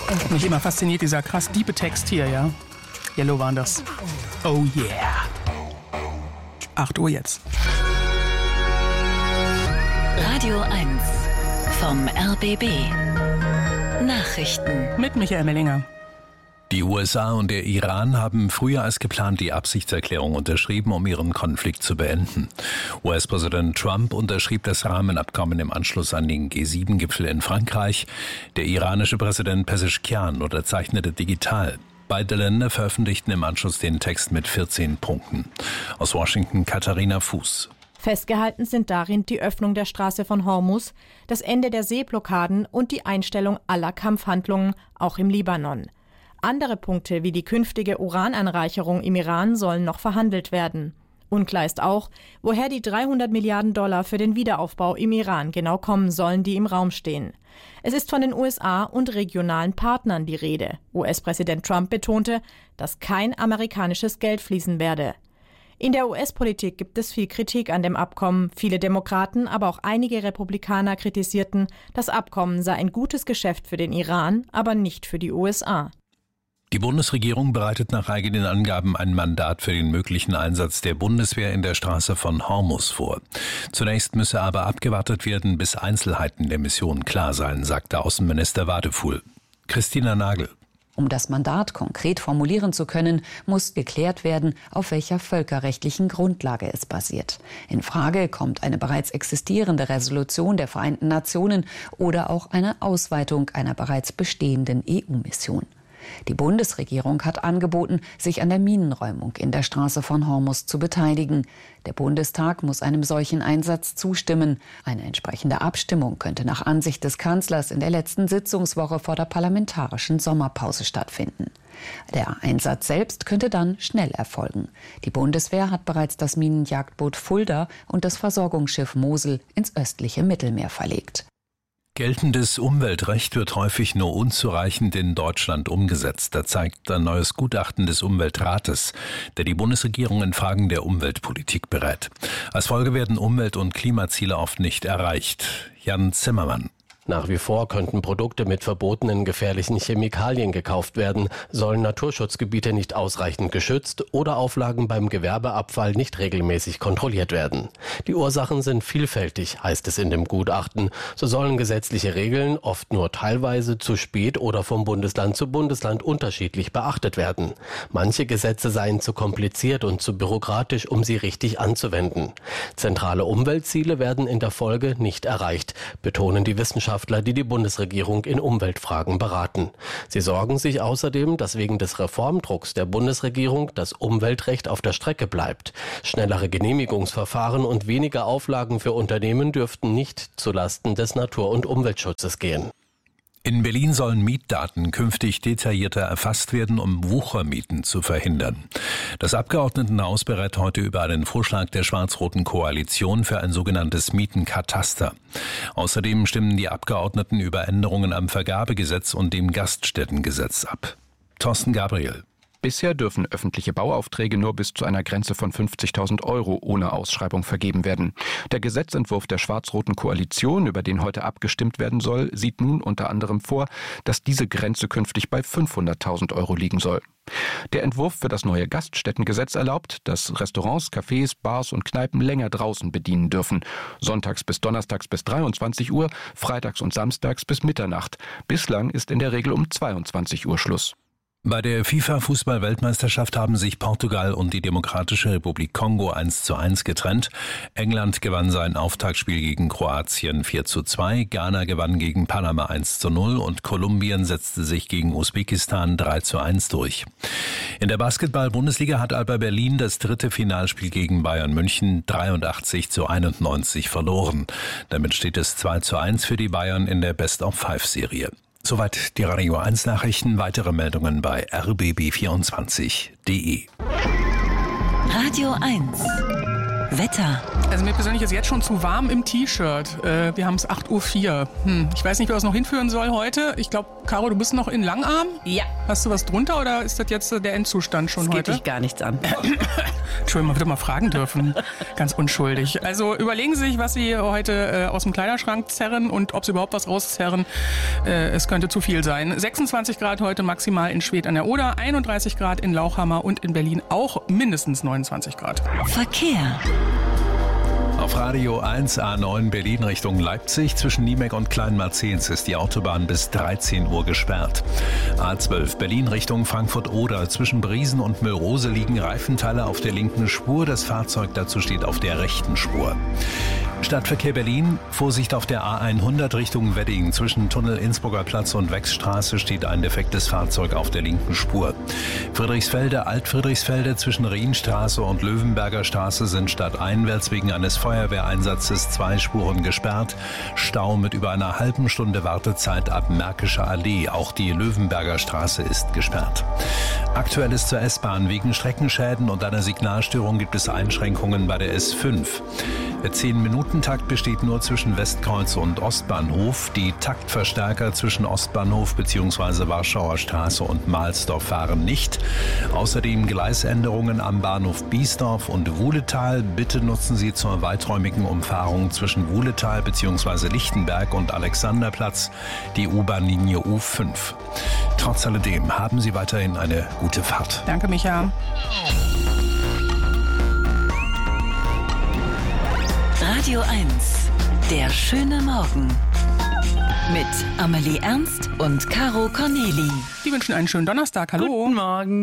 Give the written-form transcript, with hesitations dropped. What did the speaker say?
Mich immer fasziniert dieser krass diepe Text hier, ja? Yellow waren das. Oh yeah. 8 Uhr jetzt. Radio 1 vom RBB. Nachrichten. Mit Michael Mellinger. Die USA und der Iran haben früher als geplant die Absichtserklärung unterschrieben, um ihren Konflikt zu beenden. US-Präsident Trump unterschrieb das Rahmenabkommen im Anschluss an den G7-Gipfel in Frankreich. Der iranische Präsident Pezeshkian unterzeichnete digital. Beide Länder veröffentlichten im Anschluss den Text mit 14 Punkten. Aus Washington Katharina Fuß. Festgehalten sind darin die Öffnung der Straße von Hormuz, das Ende der Seeblockaden und die Einstellung aller Kampfhandlungen, auch im Libanon. Andere Punkte wie die künftige Urananreicherung im Iran sollen noch verhandelt werden. Unklar ist auch, woher die $300 Milliarden für den Wiederaufbau im Iran genau kommen sollen, die im Raum stehen. Es ist von den USA und regionalen Partnern die Rede. US-Präsident Trump betonte, dass kein amerikanisches Geld fließen werde. In der US-Politik gibt es viel Kritik an dem Abkommen. Viele Demokraten, aber auch einige Republikaner kritisierten, das Abkommen sei ein gutes Geschäft für den Iran, aber nicht für die USA. Die Bundesregierung bereitet nach eigenen Angaben ein Mandat für den möglichen Einsatz der Bundeswehr in der Straße von Hormuz vor. Zunächst müsse aber abgewartet werden, bis Einzelheiten der Mission klar seien, sagte Außenminister Wadefuhl. Christina Nagel. Um das Mandat konkret formulieren zu können, muss geklärt werden, auf welcher völkerrechtlichen Grundlage es basiert. In Frage kommt eine bereits existierende Resolution der Vereinten Nationen oder auch eine Ausweitung einer bereits bestehenden EU-Mission. Die Bundesregierung hat angeboten, sich an der Minenräumung in der Straße von Hormuz zu beteiligen. Der Bundestag muss einem solchen Einsatz zustimmen. Eine entsprechende Abstimmung könnte nach Ansicht des Kanzlers in der letzten Sitzungswoche vor der parlamentarischen Sommerpause stattfinden. Der Einsatz selbst könnte dann schnell erfolgen. Die Bundeswehr hat bereits das Minenjagdboot Fulda und das Versorgungsschiff Mosel ins östliche Mittelmeer verlegt. Geltendes Umweltrecht wird häufig nur unzureichend in Deutschland umgesetzt. Das zeigt ein neues Gutachten des Umweltrates, der die Bundesregierung in Fragen der Umweltpolitik berät. Als Folge werden Umwelt- und Klimaziele oft nicht erreicht. Jan Zimmermann. Nach wie vor könnten Produkte mit verbotenen gefährlichen Chemikalien gekauft werden, sollen Naturschutzgebiete nicht ausreichend geschützt oder Auflagen beim Gewerbeabfall nicht regelmäßig kontrolliert werden. Die Ursachen sind vielfältig, heißt es in dem Gutachten. So sollen gesetzliche Regeln oft nur teilweise zu spät oder vom Bundesland zu Bundesland unterschiedlich beachtet werden. Manche Gesetze seien zu kompliziert und zu bürokratisch, um sie richtig anzuwenden. Zentrale Umweltziele werden in der Folge nicht erreicht, betonen die Wissenschaftler, die die Bundesregierung in Umweltfragen beraten. Sie sorgen sich außerdem, dass wegen des Reformdrucks der Bundesregierung das Umweltrecht auf der Strecke bleibt. Schnellere Genehmigungsverfahren und weniger Auflagen für Unternehmen dürften nicht zulasten des Natur- und Umweltschutzes gehen. In Berlin sollen Mietdaten künftig detaillierter erfasst werden, um Wuchermieten zu verhindern. Das Abgeordnetenhaus berät heute über einen Vorschlag der schwarz-roten Koalition für ein sogenanntes Mietenkataster. Außerdem stimmen die Abgeordneten über Änderungen am Vergabegesetz und dem Gaststättengesetz ab. Thorsten Gabriel. Bisher dürfen öffentliche Bauaufträge nur bis zu einer Grenze von 50.000 € ohne Ausschreibung vergeben werden. Der Gesetzentwurf der schwarz-roten Koalition, über den heute abgestimmt werden soll, sieht nun unter anderem vor, dass diese Grenze künftig bei 500.000 € liegen soll. Der Entwurf für das neue Gaststättengesetz erlaubt, dass Restaurants, Cafés, Bars und Kneipen länger draußen bedienen dürfen. Sonntags bis donnerstags bis 23 Uhr, freitags und samstags bis Mitternacht. Bislang ist in der Regel um 22 Uhr Schluss. Bei der FIFA-Fußball-Weltmeisterschaft haben sich Portugal und die Demokratische Republik Kongo 1:1 getrennt. England gewann sein Auftaktspiel gegen Kroatien 4:2, Ghana gewann gegen Panama 1:0 und Kolumbien setzte sich gegen Usbekistan 3:1 durch. In der Basketball-Bundesliga hat Alba Berlin das dritte Finalspiel gegen Bayern München 83:91 verloren. Damit steht es 2:1 für die Bayern in der Best-of-5-Serie. Soweit die Radio 1 Nachrichten. Weitere Meldungen bei rbb24.de. Radio 1 Wetter. Also mir persönlich ist jetzt schon zu warm im T-Shirt. Wir haben es 8:04 Uhr. Ich weiß nicht, wer es noch hinführen soll heute. Ich glaube, Caro, du bist noch in Langarm? Ja. Hast du was drunter oder ist das jetzt der Endzustand schon heute? Das geht dich gar nichts an. Entschuldigung, man würde mal fragen dürfen. Ganz unschuldig. Also überlegen Sie sich, was Sie heute aus dem Kleiderschrank zerren und ob Sie überhaupt was rauszerren. Es könnte zu viel sein. 26 Grad heute maximal in Schwedt an der Oder, 31 Grad in Lauchhammer und in Berlin auch mindestens 29 Grad. Verkehr. Auf Radio 1 A9 Berlin Richtung Leipzig zwischen Niemek und Kleinmarzens ist die Autobahn bis 13 Uhr gesperrt. A12 Berlin Richtung Frankfurt-Oder zwischen Briesen und Müllrose liegen Reifenteile auf der linken Spur. Das Fahrzeug dazu steht auf der rechten Spur. Stadtverkehr Berlin, Vorsicht auf der A100 Richtung Wedding. Zwischen Tunnel Innsbrucker Platz und Wechsstraße steht ein defektes Fahrzeug auf der linken Spur. Friedrichsfelde, Alt-Friedrichsfelde zwischen Rienstraße und Löwenberger Straße sind stadteinwärts wegen eines Feuerwehreinsatzes 2 Spuren gesperrt. Stau mit über einer halben Stunde Wartezeit ab Märkischer Allee. Auch die Löwenberger Straße ist gesperrt. Aktuelles zur S-Bahn. Wegen Streckenschäden und einer Signalstörung gibt es Einschränkungen bei der S5. Der 10-Minuten-Takt besteht nur zwischen Westkreuz und Ostbahnhof. Die Taktverstärker zwischen Ostbahnhof bzw. Warschauer Straße und Mahlsdorf fahren nicht. Außerdem Gleisänderungen am Bahnhof Biesdorf und Wuhletal. Bitte nutzen Sie zur weiträumigen Umfahrung zwischen Wuhletal bzw. Lichtenberg und Alexanderplatz die U-Bahn-Linie U5. Trotz alledem haben Sie weiterhin eine gute Fahrt. Danke, Micha. Radio 1, der schöne Morgen. Mit Amelie Ernst und Caro Corneli. Die wünschen einen schönen Donnerstag. Hallo. Guten Morgen.